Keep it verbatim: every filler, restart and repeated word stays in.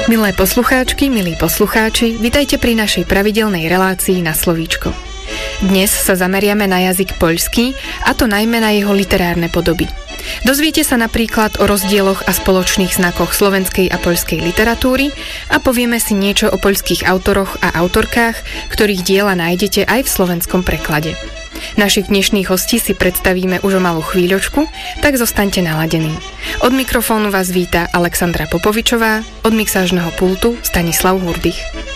Milé poslucháčky, milí poslucháči, vitajte pri našej pravidelnej relácii Na slovíčko. Dnes sa zameriame na jazyk poľský, a to najmä na jeho literárne podoby. Dozviete sa napríklad o rozdieloch a spoločných znakoch slovenskej a poľskej literatúry a povieme si niečo o poľských autoroch a autorkách, ktorých diela nájdete aj v slovenskom preklade. Našich dnešných hostí si predstavíme už o malú chvíľočku, tak zostaňte naladení. Od mikrofónu vás víta Alexandra Popovičová, od mixážneho pultu Stanislav Hurdych.